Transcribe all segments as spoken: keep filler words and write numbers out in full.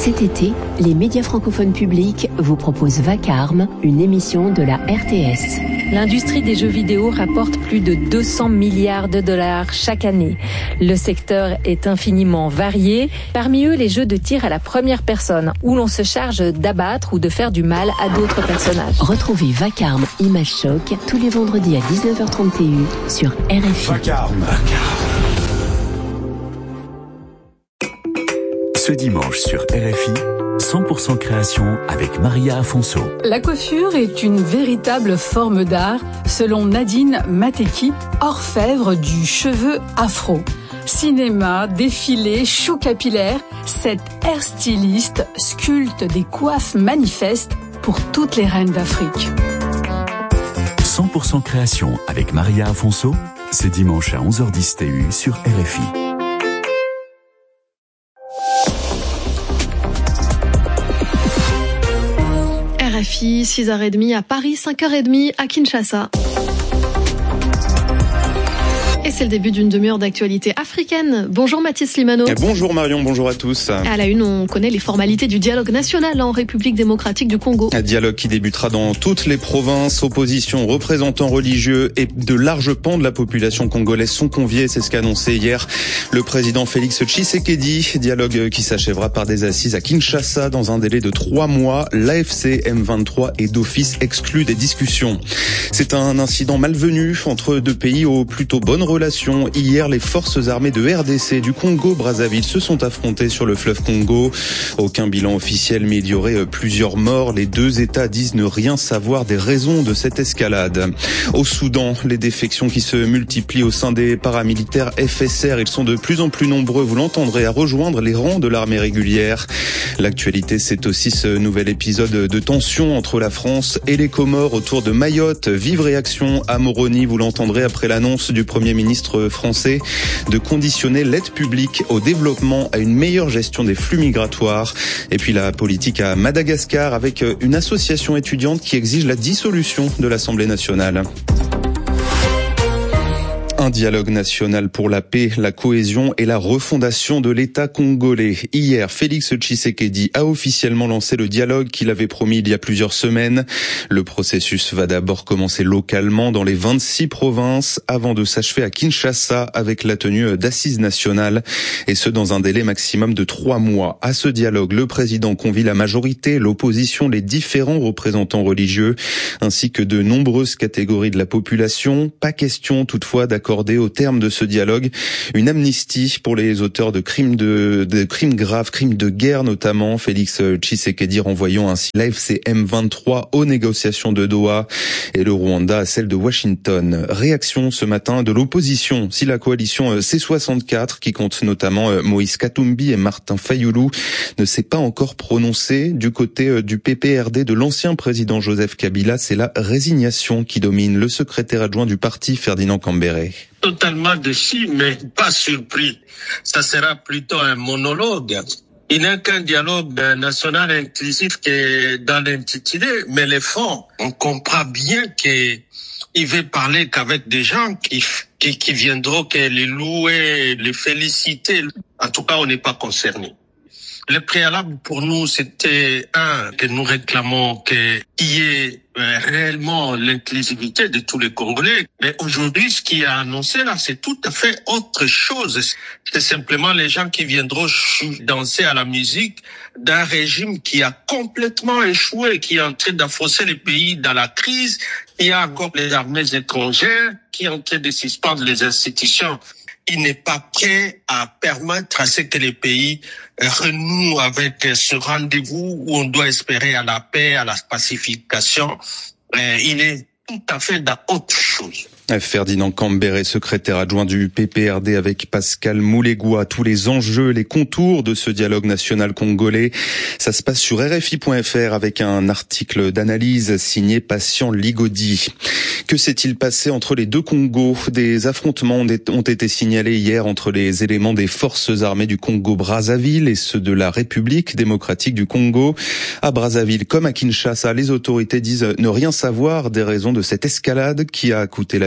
Cet été, les médias francophones publics vous proposent Vacarme, une émission de la R T S. L'industrie des jeux vidéo rapporte plus de deux cents milliards de dollars chaque année. Le secteur est infiniment varié. Parmi eux, les jeux de tir à la première personne, où l'on se charge d'abattre ou de faire du mal à d'autres personnages. Retrouvez Vacarme Image Choc tous les vendredis à dix-neuf heures trente sur R F I. Vacarme. Vacarme. Ce dimanche sur R F I, cent pour cent création avec Maria Afonso. La coiffure est une véritable forme d'art, selon Nadine Mateki, orfèvre du cheveu afro. Cinéma, défilé, show capillaire, cette hairstyliste sculpte des coiffes manifestes pour toutes les reines d'Afrique. cent pour cent création avec Maria Afonso, c'est dimanche à onze heures dix T U sur R F I. R F I, six heures trente à Paris, cinq heures trente à Kinshasa. Et c'est le début d'une demi-heure d'actualité africaine. Bonjour Mathis Slimano. Bonjour Marion, bonjour à tous. À la une, on connaît les formalités du dialogue national en République démocratique du Congo. Un dialogue qui débutera dans toutes les provinces. Opposition, représentants religieux et de larges pans de la population congolaise sont conviés. C'est ce qu'a annoncé hier le président Félix Tshisekedi. Dialogue qui s'achèvera par des assises à Kinshasa dans un délai de trois mois. L'A F C M vingt-trois est d'office exclu des discussions. C'est un incident malvenu entre deux pays aux plutôt bonnes relations. Hier, les forces armées de R D C du Congo-Brazzaville se sont affrontées sur le fleuve Congo. Aucun bilan officiel, mais il y aurait plusieurs morts. Les deux États disent ne rien savoir des raisons de cette escalade. Au Soudan, les défections qui se multiplient au sein des paramilitaires F S R. Ils sont de plus en plus nombreux, vous l'entendrez, à rejoindre les rangs de l'armée régulière. L'actualité, c'est aussi ce nouvel épisode de tension entre la France et les Comores autour de Mayotte. Vive réaction à Moroni, vous l'entendrez après l'annonce du Premier ministre français de conditionner l'aide publique au développement à une meilleure gestion des flux migratoires. Et puis la politique à Madagascar avec une association étudiante qui exige la dissolution de l'Assemblée nationale. Un dialogue national pour la paix, la cohésion et la refondation de l'État congolais. Hier, Félix Tshisekedi a officiellement lancé le dialogue qu'il avait promis il y a plusieurs semaines. Le processus va d'abord commencer localement dans les vingt-six provinces avant de s'achever à Kinshasa avec la tenue d'assises nationales et ce dans un délai maximum de trois mois. À ce dialogue, le président convie la majorité, l'opposition, les différents représentants religieux ainsi que de nombreuses catégories de la population. Pas question toutefois d'accorder au terme de ce dialogue une amnistie pour les auteurs de crimes de, de crimes graves, crimes de guerre notamment. Félix Tshisekedi renvoyant ainsi l'A F C M vingt-trois aux négociations de Doha et le Rwanda à celles de Washington. Réaction ce matin de l'opposition. Si la coalition C soixante-quatre, qui compte notamment Moïse Katumbi et Martin Fayulu, ne s'est pas encore prononcée du côté du P P R D de l'ancien président Joseph Kabila, c'est la résignation qui domine. Le secrétaire adjoint du parti, Ferdinand Kambere. Totalement déçu, mais pas surpris. Ça sera plutôt un monologue. Il n'est qu'un dialogue national inclusif qui est dans l'intitulé, mais les fonds, on comprend bien qu'il veut parler qu'avec des gens qui, qui, qui viendront que les louer, les féliciter. En tout cas, on n'est pas concerné. Le préalable pour nous, c'était un, que nous réclamons qu'il y ait réellement l'inclusivité de tous les Congolais. Mais aujourd'hui, ce qui est annoncé là, c'est tout à fait autre chose. C'est simplement les gens qui viendront danser à la musique d'un régime qui a complètement échoué, qui est en train d'affausser les pays dans la crise. Il y a encore les armées étrangères qui sont en train de suspendre les institutions. Il n'est pas prêt à permettre à ce que les pays renouent avec ce rendez-vous où on doit espérer à la paix, à la pacification. Il est tout à fait dans autre chose. Ferdinand Kambere, secrétaire adjoint du P P R D avec Pascal Moulégoua. Tous les enjeux, les contours de ce dialogue national congolais, ça se passe sur R F I point F R avec un article d'analyse signé Patient Ligodi. Que s'est-il passé entre les deux Congos? Des affrontements ont été signalés hier entre les éléments des forces armées du Congo-Brazzaville et ceux de la République démocratique du Congo. À Brazzaville comme à Kinshasa, les autorités disent ne rien savoir des raisons de cette escalade qui a coûté la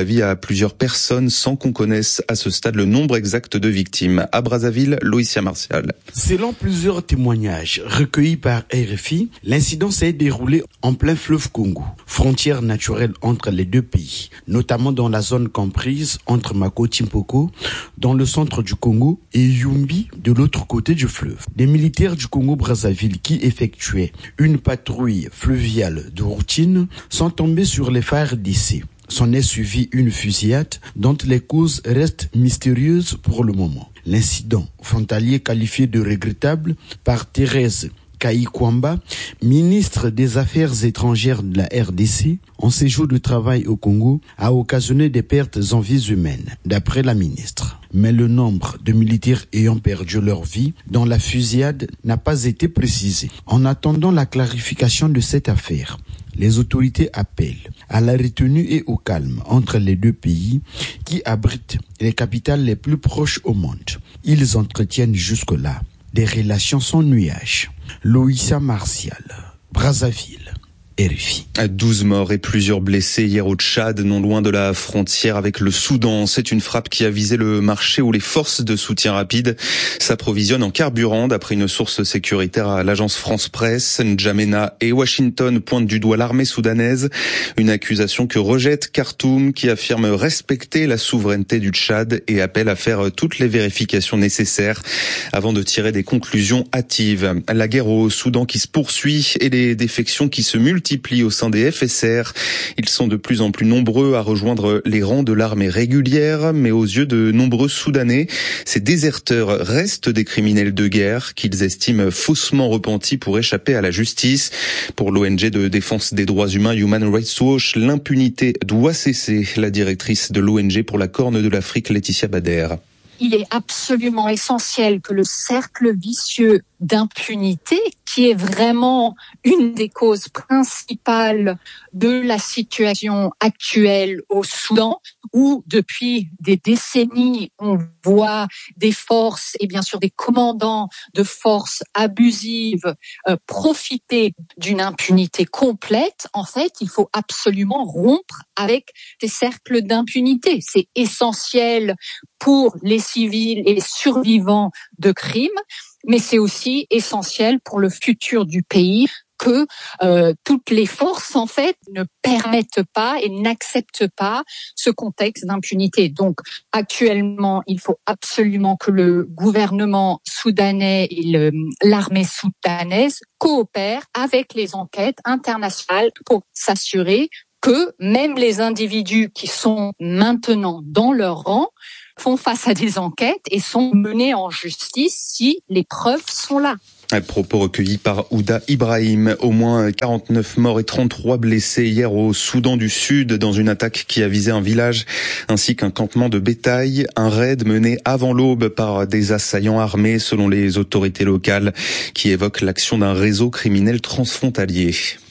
vie à plusieurs personnes sans qu'on connaisse à ce stade le nombre exact de victimes. À Brazzaville, Loïcia Martial. Selon plusieurs témoignages recueillis par R F I, l'incident s'est déroulé en plein fleuve Congo, frontière naturelle entre les deux pays, notamment dans la zone comprise entre Mako-Timpoko, dans le centre du Congo, et Yumbi, de l'autre côté du fleuve. Des militaires du Congo-Brazzaville qui effectuaient une patrouille fluviale de routine sont tombés sur les phares d'essai. S'en est suivi une fusillade dont les causes restent mystérieuses pour le moment. L'incident frontalier qualifié de regrettable par Thérèse Kayikwamba, ministre des Affaires étrangères de la R D C, en séjour de travail au Congo, a occasionné des pertes en vies humaines, d'après la ministre. Mais le nombre de militaires ayant perdu leur vie dans la fusillade n'a pas été précisé. En attendant la clarification de cette affaire, les autorités appellent à la retenue et au calme entre les deux pays qui abritent les capitales les plus proches au monde. Ils entretiennent jusque-là des relations sans nuages. Loïcia Martial, Brazzaville. R F I. douze morts et plusieurs blessés hier au Tchad, non loin de la frontière avec le Soudan. C'est une frappe qui a visé le marché où les forces de soutien rapide s'approvisionnent en carburant. D'après une source sécuritaire à l'agence France Presse, N'Djamena et Washington pointent du doigt l'armée soudanaise. Une accusation que rejette Khartoum, qui affirme respecter la souveraineté du Tchad et appelle à faire toutes les vérifications nécessaires avant de tirer des conclusions hâtives. La guerre au Soudan qui se poursuit et les défections qui se multiplient multiplient au sein des F S R. Ils sont de plus en plus nombreux à rejoindre les rangs de l'armée régulière, mais aux yeux de nombreux Soudanais, ces déserteurs restent des criminels de guerre qu'ils estiment faussement repentis pour échapper à la justice. Pour l'O N G de défense des droits humains Human Rights Watch, l'impunité doit cesser. La directrice de l'O N G pour la Corne de l'Afrique, Laetitia Bader. Il est absolument essentiel que le cercle vicieux d'impunité, qui est vraiment une des causes principales de la situation actuelle au Soudan, où depuis des décennies, on voit des forces et bien sûr des commandants de forces abusives euh, profiter d'une impunité complète. En fait, il faut absolument rompre avec ces cercles d'impunité. C'est essentiel pour les civils et les survivants de crimes, mais c'est aussi essentiel pour le futur du pays que euh, toutes les forces, en fait, ne permettent pas et n'acceptent pas ce contexte d'impunité. Donc, actuellement, il faut absolument que le gouvernement soudanais et le, l'armée soudanaise coopèrent avec les enquêtes internationales pour s'assurer que même les individus qui sont maintenant dans leur rang font face à des enquêtes et sont menés en justice si les preuves sont là. Un propos recueilli par Ouda Ibrahim. Au moins quarante-neuf morts et trente-trois blessés hier au Soudan du Sud dans une attaque qui a visé un village ainsi qu'un campement de bétail. Un raid mené avant l'aube par des assaillants armés selon les autorités locales qui évoquent l'action d'un réseau criminel transfrontalier.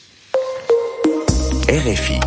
R F I.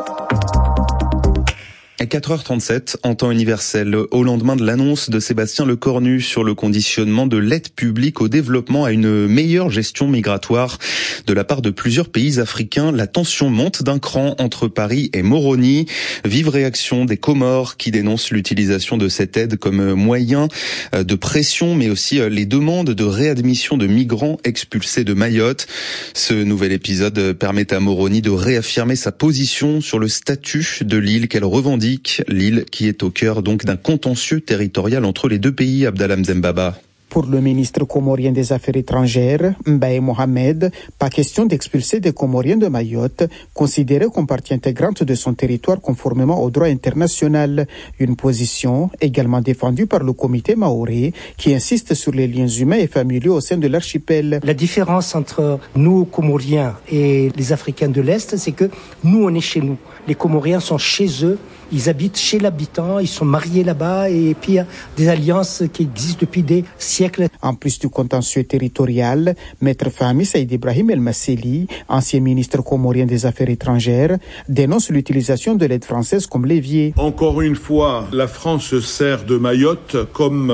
À quatre heures trente-sept, en temps universel, au lendemain de l'annonce de Sébastien Lecornu sur le conditionnement de l'aide publique au développement à une meilleure gestion migratoire de la part de plusieurs pays africains, la tension monte d'un cran entre Paris et Moroni. Vive réaction des Comores qui dénoncent l'utilisation de cette aide comme moyen de pression, mais aussi les demandes de réadmission de migrants expulsés de Mayotte. Ce nouvel épisode permet à Moroni de réaffirmer sa position sur le statut de l'île qu'elle revendique. L'île qui est au cœur donc d'un contentieux territorial entre les deux pays. Abdallah Mzembaba. Pour le ministre comorien des Affaires étrangères, Mbaye Mohamed, pas question d'expulser des Comoriens de Mayotte, considérés comme partie intégrante de son territoire conformément au droit international. Une position également défendue par le comité maoré, qui insiste sur les liens humains et familiaux au sein de l'archipel. La différence entre nous, Comoriens, et les Africains de l'Est, c'est que nous, on est chez nous. Les Comoriens sont chez eux. Ils habitent chez l'habitant, ils sont mariés là-bas et puis il y a des alliances qui existent depuis des siècles. En plus du contentieux territorial, Maître Fahmi Saïd Ibrahim El Masseli, ancien ministre comorien des Affaires étrangères, dénonce l'utilisation de l'aide française comme levier. Encore une fois, la France se sert de Mayotte comme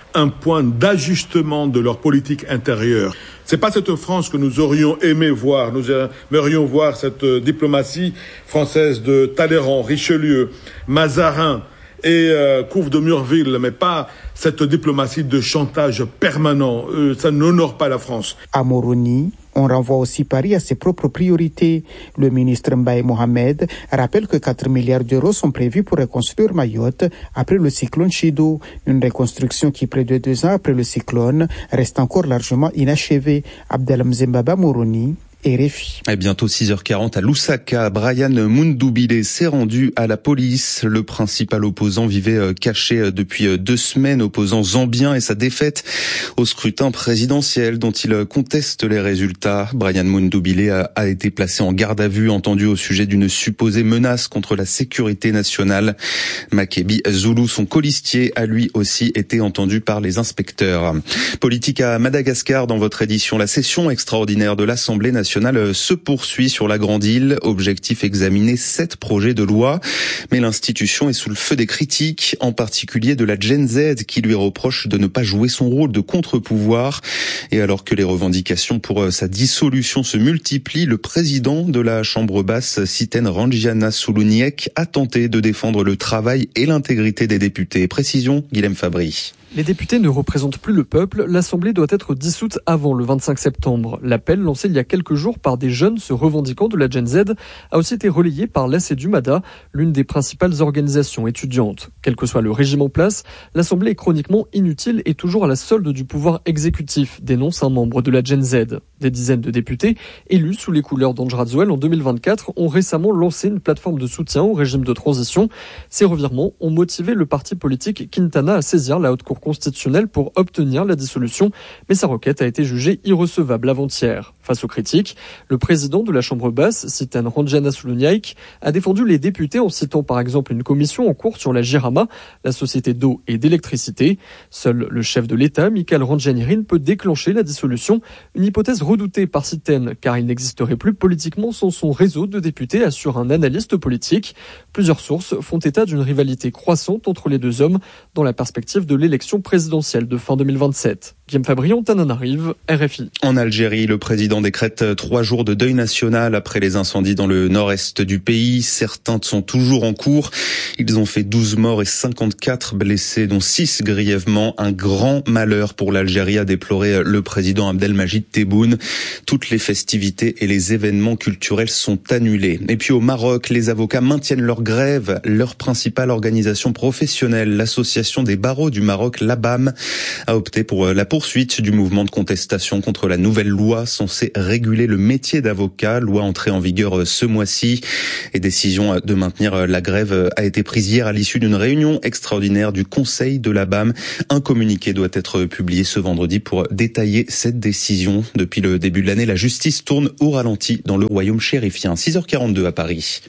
un point d'ajustement de leur politique intérieure. C'est pas cette France que nous aurions aimé voir. Nous aimerions voir cette diplomatie française de Talleyrand, Richelieu, Mazarin et euh, Couve de Murville, mais pas cette diplomatie de chantage permanent. Euh, ça n'honore pas la France. À Moroni, on renvoie aussi Paris à ses propres priorités. Le ministre Mbaye Mohamed rappelle que quatre milliards d'euros sont prévus pour reconstruire Mayotte après le cyclone Chido. Une reconstruction qui, près de deux ans après le cyclone, reste encore largement inachevée. Abdelhamzembaba Moroni, R F I. Et bientôt six heures quarante à Lusaka, Brian Mundubile s'est rendu à la police. Le principal opposant vivait caché depuis deux semaines, opposant zambien et sa défaite au scrutin présidentiel dont il conteste les résultats. Brian Mundubile a, a été placé en garde à vue, entendu au sujet d'une supposée menace contre la sécurité nationale. Makebi Zulu, son colistier, a lui aussi été entendu par les inspecteurs. Politique à Madagascar dans votre édition. La session extraordinaire de l'Assemblée nationale se poursuit sur la Grande Île. Objectif, examiner sept projets de loi. Mais l'institution est sous le feu des critiques, en particulier de la Gen Z qui lui reproche de ne pas jouer son rôle de contre-pouvoir. Et alors que les revendications pour sa dissolution se multiplient, le président de la Chambre basse, Siten Rangiana Suluniek, a tenté de défendre le travail et l'intégrité des députés. Précision, Guilhem Fabry. Les députés ne représentent plus le peuple, l'Assemblée doit être dissoute avant le vingt-cinq septembre. L'appel lancé il y a quelques jours par des jeunes se revendiquant de la Gen Z a aussi été relayé par l'A C E D U M A D A, l'une des principales organisations étudiantes. Quel que soit le régime en place, l'Assemblée est chroniquement inutile et toujours à la solde du pouvoir exécutif, dénonce un membre de la Gen Z. Des dizaines de députés, élus sous les couleurs d'Andry Rajoelina en deux mille vingt-quatre, ont récemment lancé une plateforme de soutien au régime de transition. Ces revirements ont motivé le parti politique Quintana à saisir la Haute Cour constitutionnelle pour obtenir la dissolution, mais sa requête a été jugée irrecevable avant-hier. Face aux critiques, le président de la Chambre basse, Siten Rangiana Suluniek, a défendu les députés en citant par exemple une commission en cours sur la Jirama, la société d'eau et d'électricité. Seul le chef de l'État, Michael Randjanirin, peut déclencher la dissolution, une hypothèse redoutée par Siten, car il n'existerait plus politiquement sans son réseau de députés, assure un analyste politique. Plusieurs sources font état d'une rivalité croissante entre les deux hommes dans la perspective de l'élection présidentielle de fin deux mille vingt-sept. Guillaume Fabrion, Tananarive, R F I. En Algérie, le président décrète trois jours de deuil national après les incendies dans le nord-est du pays. Certains sont toujours en cours. Ils ont fait douze morts et cinquante-quatre blessés, dont six grièvement. Un grand malheur pour l'Algérie, a déploré le président Abdelmajid Tebboune. Toutes les festivités et les événements culturels sont annulés. Et puis au Maroc, les avocats maintiennent leur grève. Leur principale organisation professionnelle, l'association des barreaux du Maroc, l'A B A M, a opté pour la poursuite du mouvement de contestation contre la nouvelle loi censée réguler le métier d'avocat, loi entrée en vigueur ce mois-ci. Et décision de maintenir la grève a été prise hier à l'issue d'une réunion extraordinaire du Conseil de l'A B A M. Un communiqué doit être publié ce vendredi pour détailler cette décision. Depuis le début de l'année, la justice tourne au ralenti dans le royaume chérifien. six heures quarante-deux à Paris.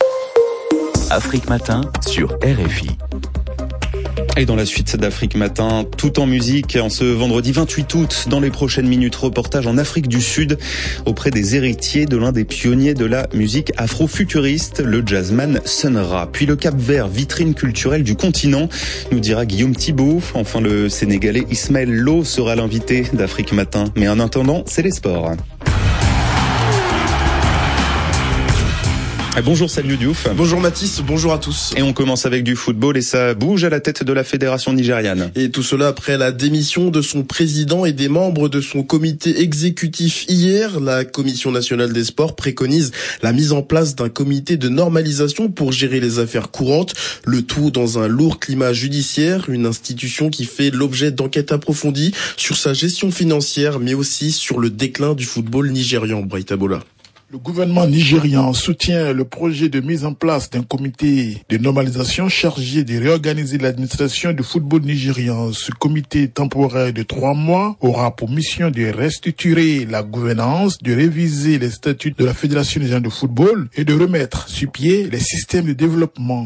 Afrique Matin sur R F I. Et dans la suite d'Afrique Matin, tout en musique, en ce vendredi vingt-huit août, dans les prochaines minutes, reportage en Afrique du Sud auprès des héritiers de l'un des pionniers de la musique afro-futuriste, le jazzman Sun Ra. Puis le Cap-Vert, vitrine culturelle du continent, nous dira Guillaume Thibault. Enfin, le Sénégalais Ismaël Lo sera l'invité d'Afrique Matin. Mais en attendant, c'est les sports. Bonjour Saliou Diouf. Bonjour Mathis, bonjour à tous. Et on commence avec du football et ça bouge à la tête de la fédération nigériane. Et tout cela après la démission de son président et des membres de son comité exécutif hier. La Commission nationale des sports préconise la mise en place d'un comité de normalisation pour gérer les affaires courantes. Le tout dans un lourd climat judiciaire, une institution qui fait l'objet d'enquêtes approfondies sur sa gestion financière mais aussi sur le déclin du football nigérian. Braïta Bola. Le gouvernement nigérian soutient le projet de mise en place d'un comité de normalisation chargé de réorganiser l'administration du football nigérian. Ce comité temporaire de trois mois aura pour mission de restructurer la gouvernance, de réviser les statuts de la Fédération nigériane de football et de remettre sur pied les systèmes de développement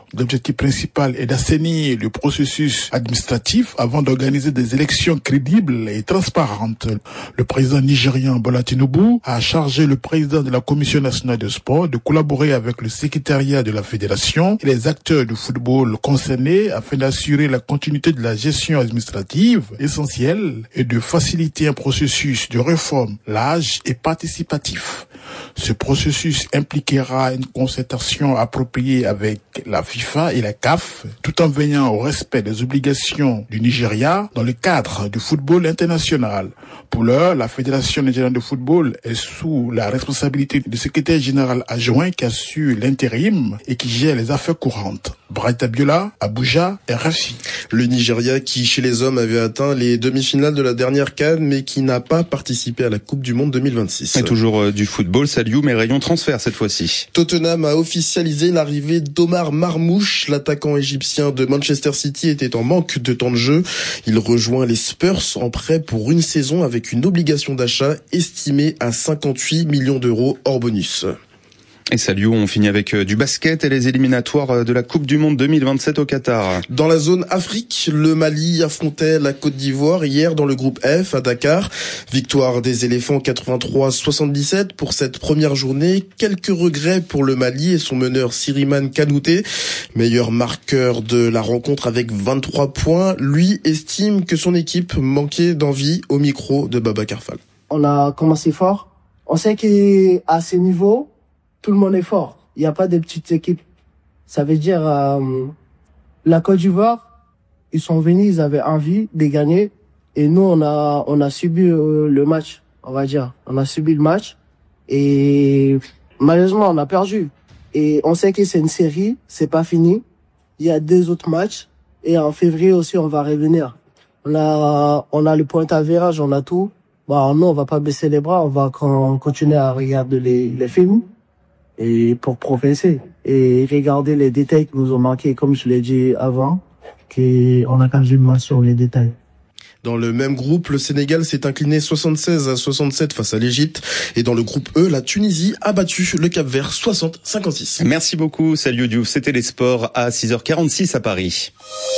L'objectif principal est d'assainir le processus administratif avant d'organiser des élections crédibles et transparentes. Le président nigérian Bola Tinubu a chargé le président de la Commission nationale de sport de collaborer avec le secrétariat de la fédération et les acteurs du football concernés afin d'assurer la continuité de la gestion administrative essentielle et de faciliter un processus de réforme large et participatif. Ce processus impliquera une concertation appropriée avec la FIFA et la C A F, tout en veillant au respect des obligations du Nigeria dans le cadre du football international. Pour l'heure, la Fédération nigériane de football est sous la responsabilité du secrétaire général adjoint qui assure l'intérim et qui gère les affaires courantes. Bright Abiola, Abuja, R F I. Le Nigeria qui, chez les hommes, avait atteint les demi-finales de la dernière CAN, mais qui n'a pas participé à la Coupe du Monde deux mille vingt-six. Et toujours euh, du football, Saliou, mais rayon transfert cette fois-ci. Tottenham a officialisé l'arrivée d'Omar Marmouche. L'attaquant égyptien de Manchester City était en manque de temps de jeu. Il rejoint les Spurs en prêt pour une saison avec une obligation d'achat estimée à cinquante-huit millions d'euros hors bonus. Et salut, on finit avec du basket et les éliminatoires de la Coupe du Monde deux mille vingt-sept au Qatar. Dans la zone Afrique, le Mali affrontait la Côte d'Ivoire hier dans le groupe F à Dakar. Victoire des éléphants quatre-vingt-trois à soixante-dix-sept pour cette première journée. Quelques regrets pour le Mali et son meneur Siriman Kanouté, meilleur marqueur de la rencontre avec vingt-trois points. Lui estime que son équipe manquait d'envie au micro de Babacar Fall. On a commencé fort. On sait qu'à ce niveau, tout le monde est fort. Il n'y a pas de petites équipes. Ça veut dire, euh, la Côte d'Ivoire, ils sont venus, ils avaient envie de gagner. Et nous, on a, on a subi euh, le match, on va dire. On a subi le match. Et malheureusement, on a perdu. Et on sait que c'est une série, c'est pas fini. Il y a deux autres matchs. Et en février aussi, on va revenir. On a, on a le point à virage, on a tout. Bon, nous, on va pas baisser les bras, on va continuer à regarder les, les films. Et pour progresser et regarder les détails qui nous ont manqué, comme je l'ai dit avant, qu'on a quasiment sur les détails. Dans le même groupe, le Sénégal s'est incliné soixante-seize à soixante-sept face à l'Égypte. Et dans le groupe E, la Tunisie a battu le Cap-Vert soixante à cinquante-six. Merci beaucoup, Saliou Diouf. C'était les sports à six heures quarante-six à Paris.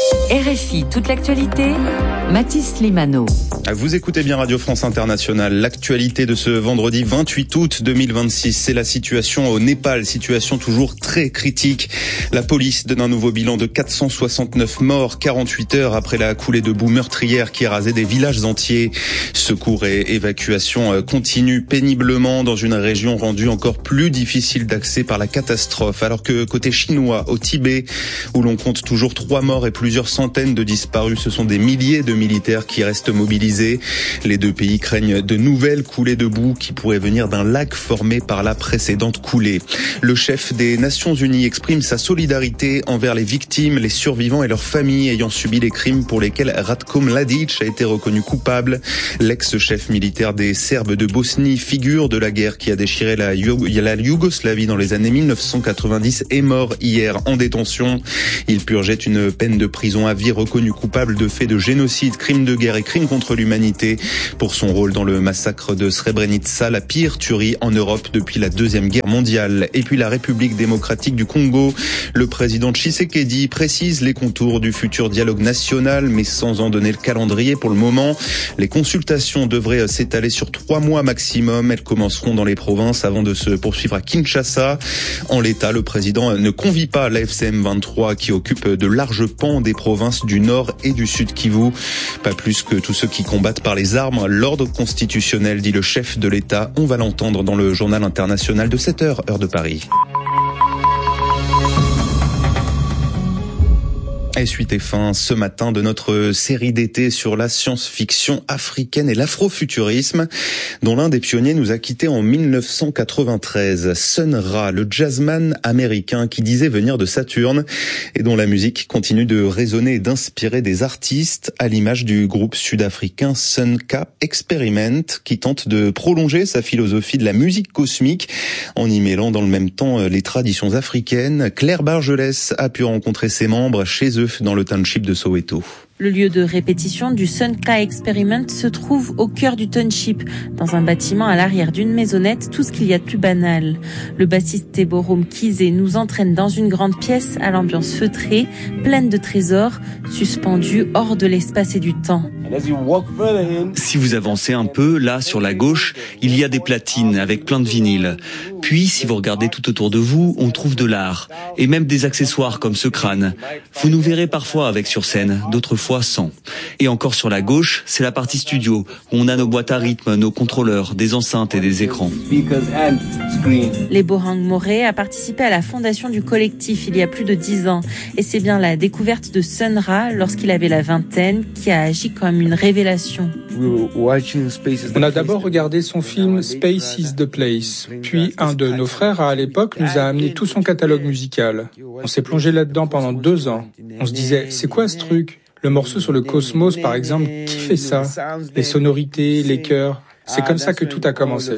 R F I, toute l'actualité, Mathis Limano. Vous écoutez bien Radio France Internationale. L'actualité de ce vendredi vingt-huit août deux mille vingt-six, c'est la situation au Népal, situation toujours très critique. La police donne un nouveau bilan de quatre cent soixante-neuf morts, quarante-huit heures après la coulée de boue meurtrière qui a rasé des villages entiers. Secours et évacuation continuent péniblement dans une région rendue encore plus difficile d'accès par la catastrophe. Alors que côté chinois, au Tibet, où l'on compte toujours trois morts et plusieurs centaines de disparus, ce sont des milliers de militaires qui restent mobilisés. Les deux pays craignent de nouvelles coulées de boue qui pourraient venir d'un lac formé par la précédente coulée. Le chef des Nations Unies exprime sa solidarité envers les victimes, les survivants et leurs familles ayant subi les crimes pour lesquels Ratko Mladic a été reconnu coupable. L'ex-chef militaire des Serbes de Bosnie, figure de la guerre qui a déchiré la, Youg- la Yougoslavie dans les années mille neuf cent quatre-vingt-dix, est mort hier en détention. Il purgeait une peine de prison à vie, reconnu coupable de faits de génocide, crimes de guerre et crimes contre l'humanité pour son rôle dans le massacre de Srebrenica, la pire tuerie en Europe depuis la Deuxième Guerre mondiale. Et puis la République démocratique du Congo, le président Tshisekedi précise les contours du futur dialogue national, mais sans en donner le calendrier pour le moment. Les consultations devraient s'étaler sur trois mois maximum. Elles commenceront dans les provinces avant de se poursuivre à Kinshasa. En l'état, le président ne convie pas l'A F C M vingt-trois qui occupe de larges pans des provinces du Nord et du Sud Kivu. Pas plus que tous ceux qui combattent par les armes l'ordre constitutionnel, dit le chef de l'État. On va l'entendre dans le journal international de sept heures, heure de Paris. Et suite et fin ce matin de notre série d'été sur la science-fiction africaine et l'afrofuturisme, dont l'un des pionniers nous a quittés en mille neuf cent quatre-vingt-treize. Sun Ra, le jazzman américain qui disait venir de Saturne et dont la musique continue de résonner et d'inspirer des artistes, à l'image du groupe sud-africain Sunka Experiment, qui tente de prolonger sa philosophie de la musique cosmique en y mêlant dans le même temps les traditions africaines. Claire Bargelès a pu rencontrer ses membres chez eux dans le township de Soweto. Le lieu de répétition du Sunka Experiment se trouve au cœur du township, dans un bâtiment à l'arrière d'une maisonnette, tout ce qu'il y a de plus banal. Le bassiste Teborom Kizé nous entraîne dans une grande pièce à l'ambiance feutrée, pleine de trésors, suspendus hors de l'espace et du temps. Si vous avancez un peu, là, sur la gauche, il y a des platines avec plein de vinyles. Puis, si vous regardez tout autour de vous, on trouve de l'art. Et même des accessoires comme ce crâne. Vous nous verrez parfois avec sur scène, d'autres fois sans. Et encore sur la gauche, c'est la partie studio, où on a nos boîtes à rythme, nos contrôleurs, des enceintes et des écrans. Les Borang Moré a participé à la fondation du collectif il y a plus de dix ans. Et c'est bien la découverte de Sun Ra, lorsqu'il avait la vingtaine, qui a agi comme une révélation. On a d'abord regardé son film Space is the Place. Puis un de nos frères à l'époque nous a amené tout son catalogue musical. On s'est plongé là-dedans pendant deux ans. On se disait, c'est quoi ce truc ? Le morceau sur le cosmos, par exemple, qui fait ça ? Les sonorités, les chœurs. C'est comme ça que tout a commencé.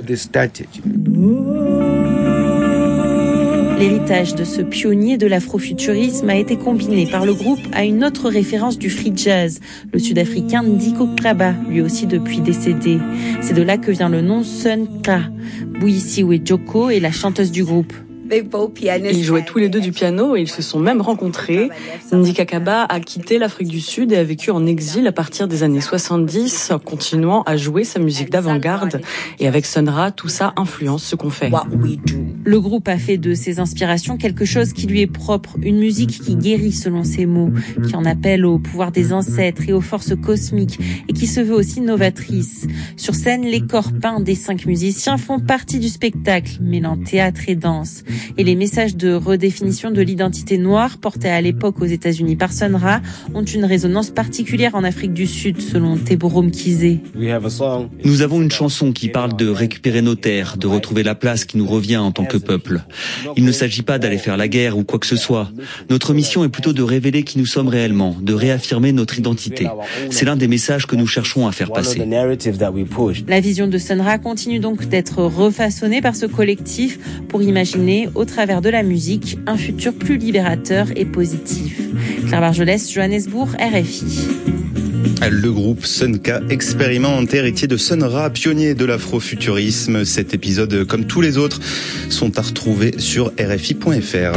L'héritage de ce pionnier de l'afrofuturisme a été combiné par le groupe à une autre référence du free jazz, le sud-africain Ndiko Kraba, lui aussi depuis décédé. C'est de là que vient le nom Sunka. Buyisiwe Joko est la chanteuse du groupe. Ils jouaient tous les deux du piano et ils se sont même rencontrés. Ndika Kaba a quitté l'Afrique du Sud et a vécu en exil à partir des années soixante-dix, continuant à jouer sa musique d'avant-garde. Et avec Sun Ra, tout ça influence ce qu'on fait. Le groupe a fait de ses inspirations quelque chose qui lui est propre, une musique qui guérit selon ses mots, qui en appelle au pouvoir des ancêtres et aux forces cosmiques et qui se veut aussi novatrice. Sur scène, les corps peints des cinq musiciens font partie du spectacle, mêlant théâtre et danse. Et les messages de redéfinition de l'identité noire portés à l'époque aux États-Unis par Sun Ra ont une résonance particulière en Afrique du Sud, selon Teborom Kizé. Nous avons une chanson qui parle de récupérer nos terres, de retrouver la place qui nous revient en tant que peuple. Il ne s'agit pas d'aller faire la guerre ou quoi que ce soit. Notre mission est plutôt de révéler qui nous sommes réellement, de réaffirmer notre identité. C'est l'un des messages que nous cherchons à faire passer. La vision de Sun Ra continue donc d'être refaçonnée par ce collectif pour imaginer, au travers de la musique, un futur plus libérateur et positif. Claire Bargelès, Johannesburg, R F I. Le groupe Sunka Experiment, héritier de Sun Ra, pionnier de l'afrofuturisme. Cet épisode, comme tous les autres, sont à retrouver sur R F I point F R.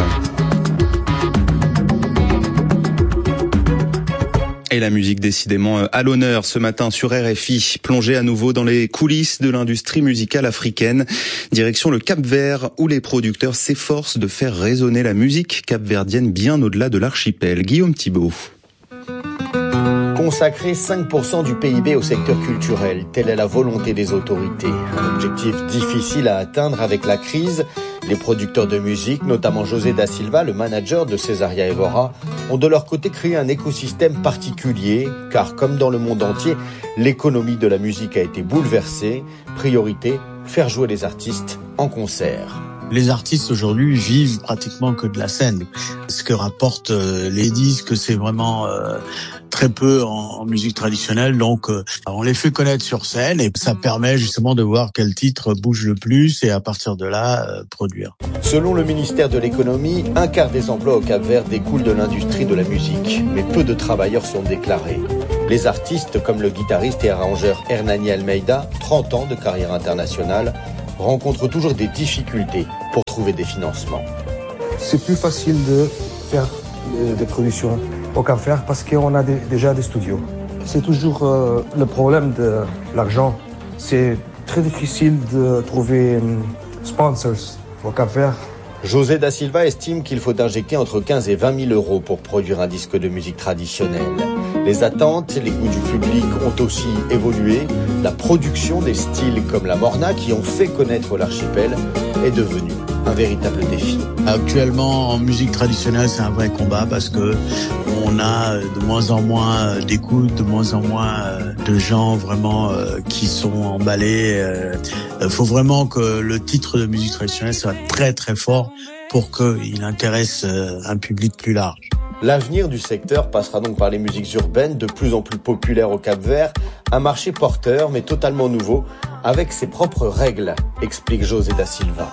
Et la musique décidément à l'honneur ce matin sur R F I, plongée à nouveau dans les coulisses de l'industrie musicale africaine. Direction le Cap-Vert où les producteurs s'efforcent de faire résonner la musique capverdienne bien au-delà de l'archipel. Guillaume Thibault. Consacrer cinq pour cent du P I B au secteur culturel, telle est la volonté des autorités. Un objectif difficile à atteindre avec la crise. Les producteurs de musique, notamment José da Silva, le manager de Cesaria Evora, ont de leur côté créé un écosystème particulier, car comme dans le monde entier, l'économie de la musique a été bouleversée. Priorité, faire jouer les artistes en concert. Les artistes aujourd'hui vivent pratiquement que de la scène. Ce que rapportent euh, les disques, c'est vraiment euh, très peu en, en musique traditionnelle. Donc, euh, on les fait connaître sur scène et ça permet justement de voir quel titre bouge le plus et à partir de là, euh, produire. Selon le ministère de l'économie, un quart des emplois au Cap-Vert découlent de l'industrie de la musique. Mais peu de travailleurs sont déclarés. Les artistes, comme le guitariste et arrangeur Hernani Almeida, trente ans de carrière internationale, rencontrent toujours des difficultés pour trouver des financements. C'est plus facile de faire des productions au Cap-Vert parce qu'on a des, déjà des studios. C'est toujours euh, le problème de l'argent. C'est très difficile de trouver euh, sponsors au Cap-Vert. José da Silva estime qu'il faut injecter entre quinze et vingt mille euros pour produire un disque de musique traditionnelle. Les attentes, les goûts du public ont aussi évolué. La production des styles comme la morna qui ont fait connaître l'archipel est devenue un véritable défi. Actuellement, en musique traditionnelle, c'est un vrai combat parce que on a de moins en moins d'écoute, de moins en moins de gens vraiment qui sont emballés. Il faut vraiment que le titre de musique traditionnelle soit très très fort pour qu'il intéresse un public plus large. L'avenir du secteur passera donc par les musiques urbaines de plus en plus populaires au Cap-Vert, un marché porteur mais totalement nouveau, avec ses propres règles, explique José da Silva.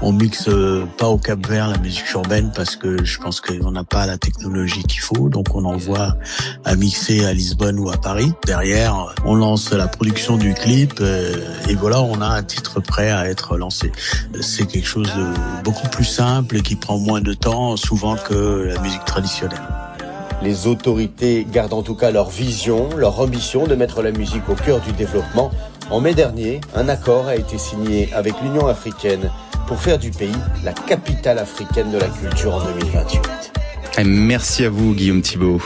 On mixe pas au Cap-Vert la musique urbaine parce que je pense qu'on n'a pas la technologie qu'il faut, donc on envoie à mixer à Lisbonne ou à Paris. Derrière, on lance la production du clip et voilà, on a un titre prêt à être lancé. C'est quelque chose de beaucoup plus simple et qui prend moins de temps souvent que la musique traditionnelle. Les autorités gardent en tout cas leur vision, leur ambition de mettre la musique au cœur du développement. En mai dernier, un accord a été signé avec l'Union africaine pour faire du pays la capitale africaine de la culture en deux mille vingt-huit. Merci à vous, Guillaume Thibault.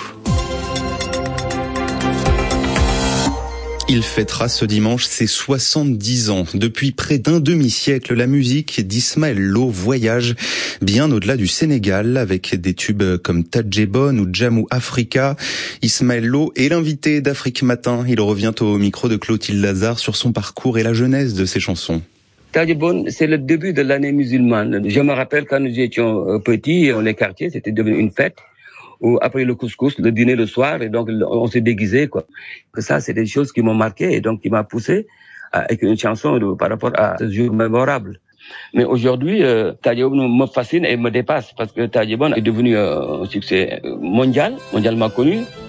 Il fêtera ce dimanche ses soixante-dix ans. Depuis près d'un demi-siècle, la musique d'Ismaël Lo voyage bien au-delà du Sénégal avec des tubes comme Tadjebon ou Jamou Africa. Ismaël Lo est l'invité d'Afrique Matin. Il revient au micro de Clotilde Lazare sur son parcours et la genèse de ses chansons. Tadjebon, c'est le début de l'année musulmane. Je me rappelle quand nous étions petits, dans les quartiers, c'était devenu une fête. Ou après le couscous, le dîner le soir, et donc on s'est déguisé, quoi. Que ça, c'est des choses qui m'ont marqué et donc qui m'a poussé à écrire une chanson de, par rapport à ce jour mémorable. Mais aujourd'hui, euh, Tadjebon me fascine et me dépasse parce que Tadjebon est devenu euh, un succès mondial, mondialement connu.